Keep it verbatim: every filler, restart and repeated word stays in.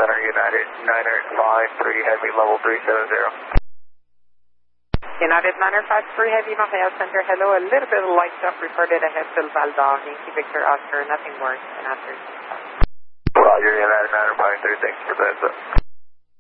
Center, United niner five three Heavy, level three seven zero. United niner five three Heavy, Mafia Center, hello. A little bit of light up reported ahead to Valdon, Yankee Victor Oscar, nothing worse than after. Roger, United niner five three, thanks for that.